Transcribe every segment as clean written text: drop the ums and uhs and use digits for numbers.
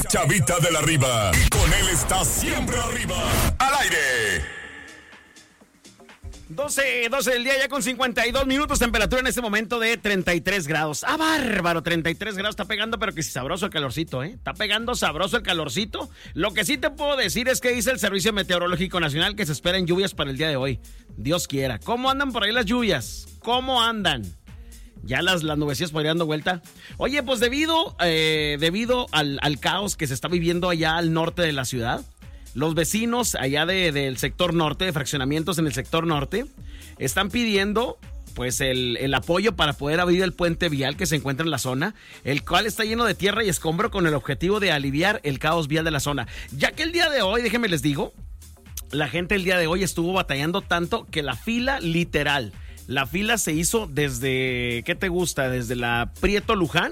Chavita de la Riva. Y con él está siempre arriba. Al aire. 12 del día, ya con 52 minutos, temperatura en este momento de 33 grados. ¡Ah, bárbaro! 33 grados, está pegando, pero que sí sabroso el calorcito, ¿eh? Está pegando sabroso el calorcito. Lo que sí te puedo decir es que dice el Servicio Meteorológico Nacional que se esperan lluvias para el día de hoy. Dios quiera. ¿Cómo andan por ahí las lluvias? ¿Cómo andan? Ya las nubecillas podrían dando vuelta. Oye, pues debido al caos que se está viviendo allá al norte de la ciudad, los vecinos allá del sector norte, de fraccionamientos en el sector norte, están pidiendo pues el apoyo para poder abrir el puente vial que se encuentra en la zona, el cual está lleno de tierra y escombro con el objetivo de aliviar el caos vial de la zona. Ya que el día de hoy, déjenme les digo, la gente el día de hoy estuvo batallando tanto que la fila se hizo desde, ¿qué te gusta? Desde la Prieto Luján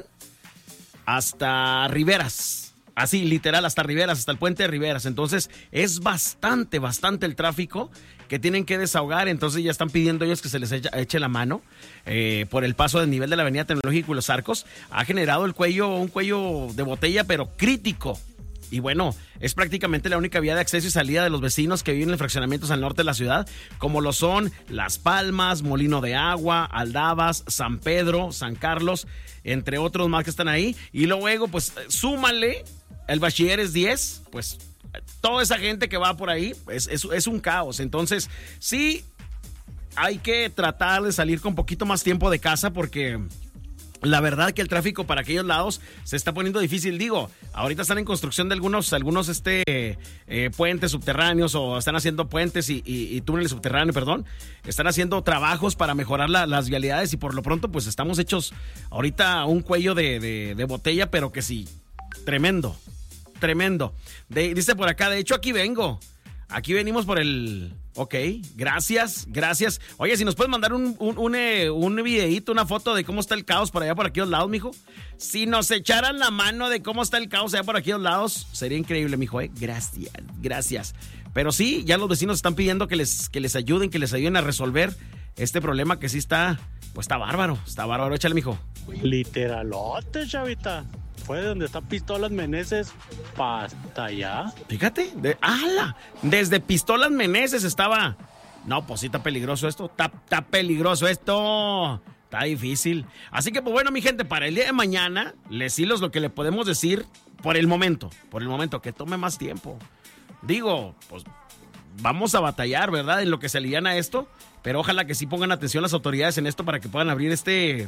hasta Riveras. Así, literal, hasta Riveras, hasta el puente de Riveras. Entonces, es bastante el tráfico que tienen que desahogar. Entonces, ya están pidiendo ellos que se les eche la mano por el paso del nivel de la Avenida Tecnológica y los Arcos. Ha generado un cuello de botella, pero crítico. Y bueno, es prácticamente la única vía de acceso y salida de los vecinos que viven en fraccionamientos al norte de la ciudad, como lo son Las Palmas, Molino de Agua, Aldabas, San Pedro, San Carlos, entre otros más que están ahí. Y luego, pues, súmale el Bachilleres 10, pues, toda esa gente que va por ahí, es un caos. Entonces, sí, hay que tratar de salir con poquito más tiempo de casa porque la verdad que el tráfico para aquellos lados se está poniendo difícil. Digo, ahorita están en construcción de algunos puentes subterráneos, o están haciendo puentes y túneles subterráneos, perdón. Están haciendo trabajos para mejorar las vialidades y por lo pronto pues estamos hechos ahorita un cuello de botella, pero que sí, tremendo. Dice por acá, de hecho aquí venimos por el... Ok, gracias. Oye, si nos puedes mandar un videíto, una foto de cómo está el caos por allá por aquellos lados, mijo. Si nos echaran la mano de cómo está el caos allá por aquellos lados, sería increíble, mijo, Gracias. Pero sí, ya los vecinos están pidiendo que les ayuden a resolver este problema que sí está bárbaro. Está bárbaro, échale, mijo. Literalote, chavita. Fue de donde está Pistolas Meneses hasta allá. Fíjate, desde Pistolas Meneses estaba. No, pues sí está peligroso esto. Está peligroso esto. Está difícil. Así que, pues bueno, mi gente, para el día de mañana, les hilos lo que le podemos decir por el momento, que tome más tiempo. Digo, pues vamos a batallar, ¿verdad? En lo que se aliviana esto, pero ojalá que sí pongan atención las autoridades en esto para que puedan abrir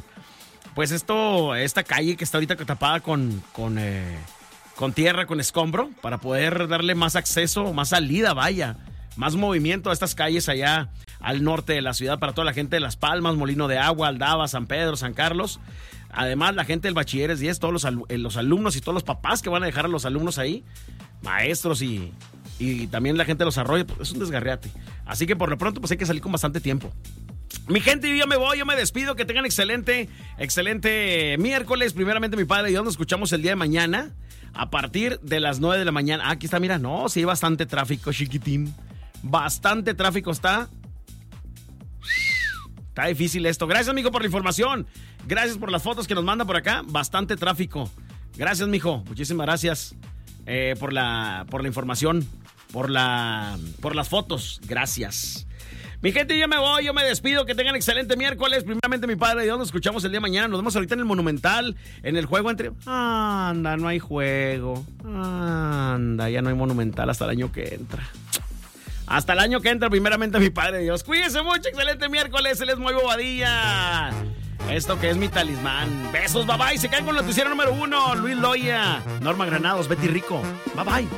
esta calle que está ahorita tapada con tierra, con escombro, para poder darle más acceso, más salida, más movimiento a estas calles allá al norte de la ciudad para toda la gente de Las Palmas, Molino de Agua, Aldaba, San Pedro, San Carlos. Además, la gente del Bachilleres 10, todos los alumnos y todos los papás que van a dejar a los alumnos ahí, maestros y también la gente de los arroyos, pues es un desgarriate. Así que por lo pronto pues hay que salir con bastante tiempo. Mi gente, yo me despido, que tengan excelente miércoles. Primeramente, mi Padre Dios, nos escuchamos el día de mañana a partir de las 9 de la mañana. Aquí está, mira, sí hay bastante tráfico, chiquitín. Bastante tráfico está. Está difícil esto. Gracias, amigo, por la información. Gracias por las fotos que nos manda por acá. Bastante tráfico. Gracias, mijo. Muchísimas gracias por la información, por las fotos. Gracias. Mi gente, yo me despido, que tengan excelente miércoles. Primeramente, mi Padre Dios, nos escuchamos el día de mañana. Nos vemos ahorita en el Monumental, en el juego entre... Anda, no hay juego. Anda, ya no hay Monumental hasta el año que entra. Hasta el año que entra, primeramente, mi Padre Dios. Cuídense mucho, excelente miércoles. Él es muy bobadilla. Esto que es mi talismán. Besos, bye bye. Se caen con la noticiero número 1. Luis Loya, Norma Granados, Betty Rico. Bye bye.